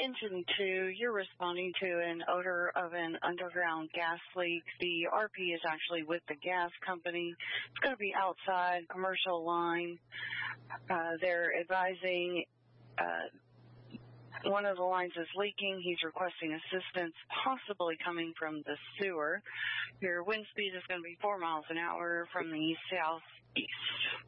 Engine 2, you're responding to an odor of an underground gas leak. The RP is actually with the gas company. It's going to be outside commercial line. They're advising one of the lines is leaking. He's requesting assistance, possibly coming from the sewer. Your wind speed is going to be 4 miles an hour from the southeast.